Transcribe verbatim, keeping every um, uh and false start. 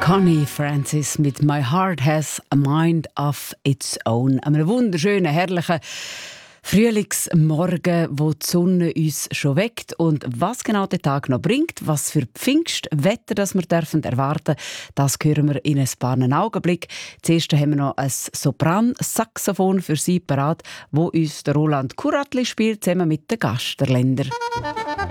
Connie Francis mit «My Heart Has a Mind of Its Own». Einem wunderschönen, herrlichen Frühlingsmorgen, wo die Sonne uns schon weckt. Und was genau der Tag noch bringt, was für Pfingstwetter das wir dürfen erwarten, das hören wir in ein paar Augenblicken. Zuerst haben wir noch ein Sopran-Saxophon für Sie parat, wo uns der Roland Kuratli spielt, zusammen mit den Gasterländern.